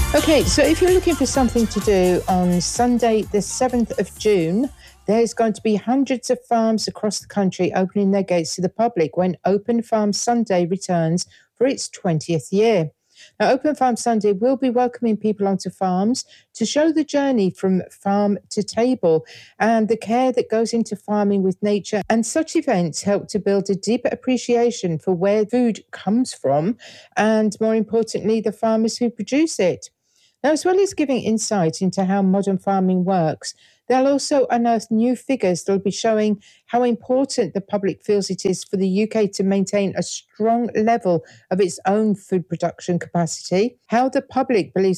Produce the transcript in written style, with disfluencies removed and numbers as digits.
Okay, so if you're looking for something to do on Sunday, the 7th of June, there's going to be hundreds of farms across the country opening their gates to the public when Open Farm Sunday returns for its 20th year. Now, Open Farm Sunday will be welcoming people onto farms to show the journey from farm to table and the care that goes into farming with nature. And such events help to build a deeper appreciation for where food comes from and, more importantly, the farmers who produce it. Now, as well as giving insight into how modern farming works, they'll also unearth new figures that'll be showing how important the public feels it is for the UK to maintain a strong level of its own food production capacity, how the public believes